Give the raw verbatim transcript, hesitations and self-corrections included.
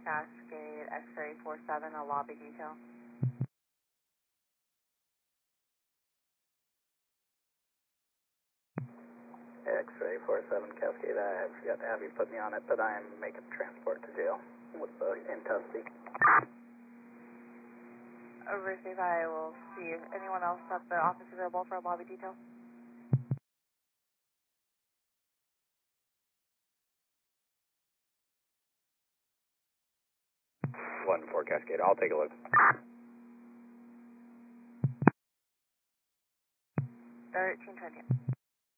Cascade, X-ray four seven, a lobby detail. X-ray four seven, Cascade, I forgot to have you put me on it, but I am making transport to jail with the in custody. Uh, receive, I will see if anyone else at the office available for a lobby detail. one four Cascade, I'll take a look. thirteen twenty.